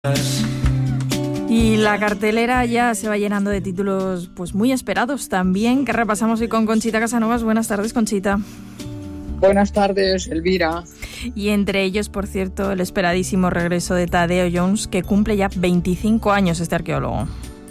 Y la cartelera ya se va llenando de títulos pues muy esperados también, que repasamos hoy con Conchita Casanovas. Buenas tardes, Conchita. Buenas tardes, Elvira. Y entre ellos, por cierto, el esperadísimo regreso de Tadeo Jones, que cumple ya 25 años este arqueólogo.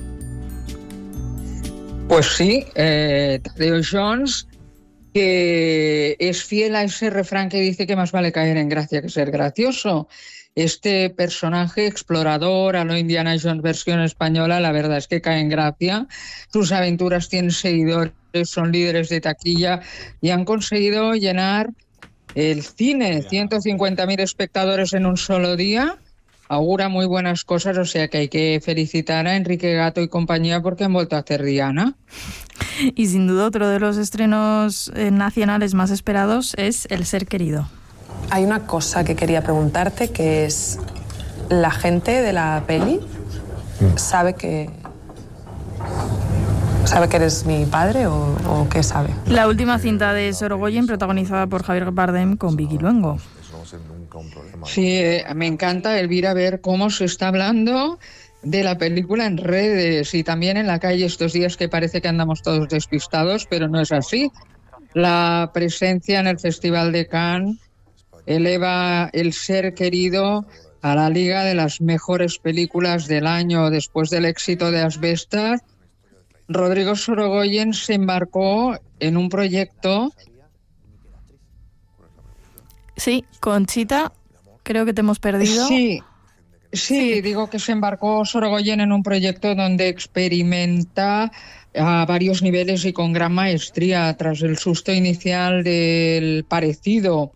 Pues sí, Tadeo Jones, que es fiel a ese refrán que dice que más vale caer en gracia que ser gracioso. Este personaje explorador a lo Indiana Jones versión española, la verdad es que cae en gracia. Sus aventuras tienen seguidores, son líderes de taquilla y han conseguido llenar el cine. 150.000 espectadores en un solo día. Augura muy buenas cosas, o sea que hay que felicitar a Enrique Gato y compañía porque han vuelto a hacer Diana. Y sin duda otro de los estrenos nacionales más esperados es El ser querido. Hay una cosa que quería preguntarte, que es, ¿la gente de la peli sabe que eres mi padre o qué sabe? La última cinta de Sorogoyen, protagonizada por Javier Bardem con Vicky Luengo. Sí, me encanta, Elvira, ver cómo se está hablando de la película en redes y también en la calle estos días, que parece que andamos todos despistados, pero no es así. La presencia en el Festival de Cannes eleva El ser querido a la liga de las mejores películas del año. Después del éxito de Asbestas, Rodrigo Sorogoyen se embarcó en un proyecto. Sí, Conchita, creo que te hemos perdido. Sí, digo que se embarcó Sorogoyen en un proyecto donde experimenta a varios niveles y con gran maestría. Tras el susto inicial del parecido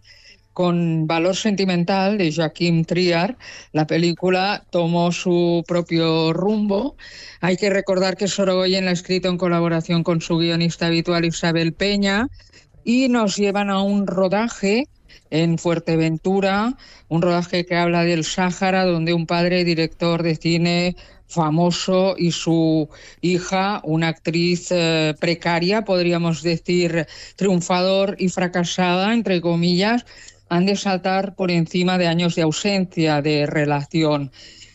con valor sentimental de Joachim Trier, la película tomó su propio rumbo. Hay que recordar que Sorogoyen la ha escrito en colaboración con su guionista habitual Isabel Peña y nos llevan a un rodaje en Fuerteventura, un rodaje que habla del Sáhara, donde un padre director de cine famoso y su hija, una actriz precaria, podríamos decir triunfador y fracasada, entre comillas, han de saltar por encima de años de ausencia de relación.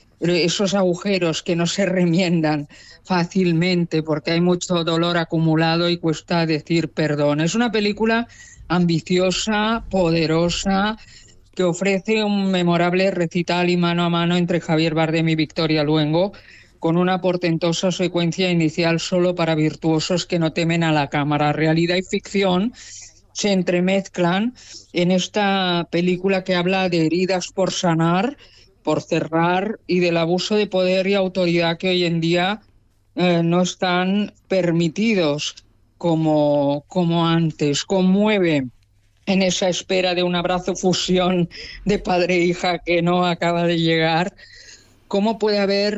Esos agujeros que no se remiendan fácilmente porque hay mucho dolor acumulado y cuesta decir perdón. Es una película ambiciosa, poderosa, que ofrece un memorable recital y mano a mano entre Javier Bardem y Victoria Luengo, con una portentosa secuencia inicial solo para virtuosos que no temen a la cámara. Realidad y ficción se entremezclan en esta película que habla de heridas por sanar, por cerrar, y del abuso de poder y autoridad que hoy en día no están permitidos como antes. Conmueve en esa espera de un abrazo fusión de padre e hija que no acaba de llegar. ¿Cómo puede haber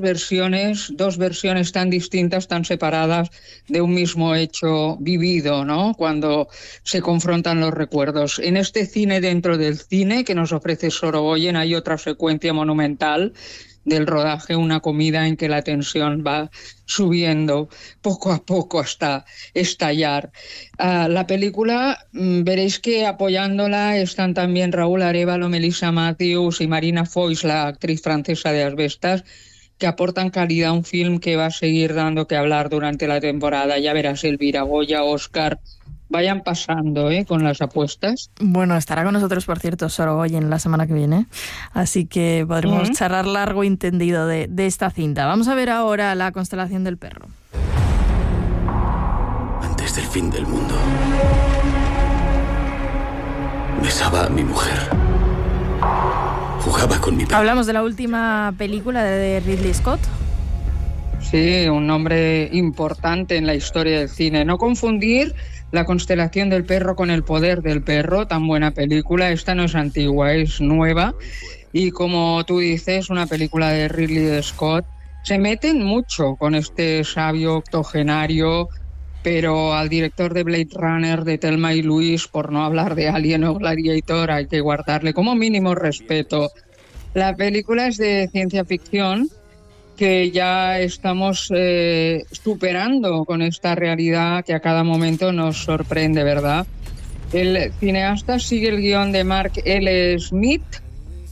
dos versiones tan distintas, tan separadas de un mismo hecho vivido, ¿no? Cuando se confrontan los recuerdos? En este cine dentro del cine que nos ofrece Sorogoyen hay otra secuencia monumental del rodaje, una comida en que la tensión va subiendo poco a poco hasta estallar. La película, veréis que apoyándola están también Raúl Arévalo, Melissa Matthews y Marina Foïs, la actriz francesa de Asbestas, que aportan calidad a un film que va a seguir dando que hablar durante la temporada. Ya verás, Elvira, Goya, Oscar, vayan pasando con las apuestas. Bueno, estará con nosotros, por cierto, Sorogoyen la semana que viene, así que podremos charlar largo y entendido de esta cinta. Vamos a ver ahora La constelación del perro. Antes del fin del mundo, besaba a mi mujer. Jugaba con mi perro. Hablamos de la última película de Ridley Scott. Sí, un nombre importante en la historia del cine. No confundir La constelación del perro con El poder del perro, tan buena película. Esta no es antigua, es nueva. Y como tú dices, una película de Ridley Scott. Se meten mucho con este sabio octogenario, pero al director de Blade Runner, de Thelma y Luis, por no hablar de Alien o Gladiator, hay que guardarle como mínimo respeto. La película es de ciencia ficción, que ya estamos superando con esta realidad que a cada momento nos sorprende, ¿verdad? El cineasta sigue el guión de Mark L. Smith,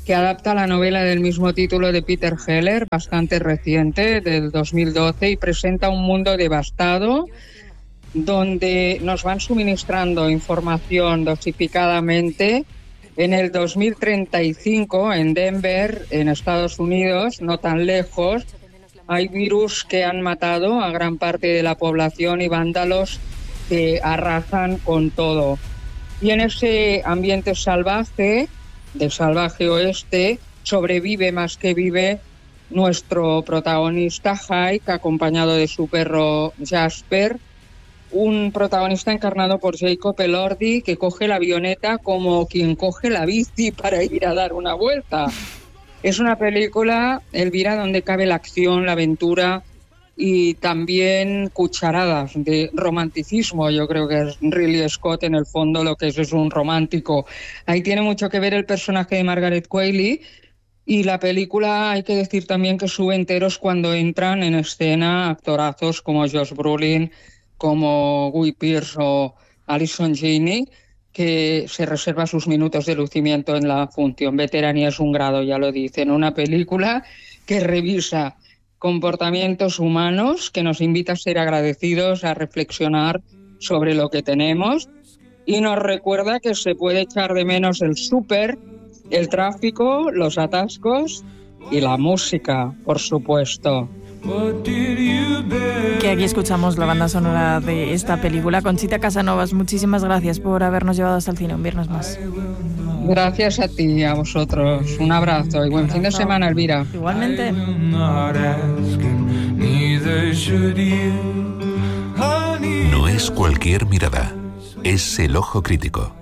que adapta la novela del mismo título de Peter Heller, bastante reciente, del 2012, y presenta un mundo devastado donde nos van suministrando información dosificadamente. En el 2035, en Denver, en Estados Unidos, no tan lejos, hay virus que han matado a gran parte de la población y vándalos que arrasan con todo. Y en ese ambiente salvaje, de salvaje oeste, sobrevive más que vive nuestro protagonista Hike, acompañado de su perro Jasper, un protagonista encarnado por Jacob Elordi, que coge la avioneta como quien coge la bici para ir a dar una vuelta. Es una película, Elvira, donde cabe la acción, la aventura y también cucharadas de romanticismo. Yo creo que es Ridley Scott, en el fondo, lo que es un romántico. Ahí tiene mucho que ver el personaje de Margaret Qualley, y la película, hay que decir también que sube enteros cuando entran en escena actorazos como Josh Brolin, como Guy Pearce o Alison Janney, que se reserva sus minutos de lucimiento en la función. Veteranía es un grado, ya lo dicen. Una película que revisa comportamientos humanos, que nos invita a ser agradecidos, a reflexionar sobre lo que tenemos, y nos recuerda que se puede echar de menos el súper, el tráfico, los atascos y la música, por supuesto. Que aquí escuchamos la banda sonora de esta película. Conchita Casanovas, muchísimas gracias por habernos llevado hasta el cine un viernes más. Gracias a ti y a vosotros. Un abrazo y buen fin de semana, Elvira. Igualmente. No es cualquier mirada, es el ojo crítico.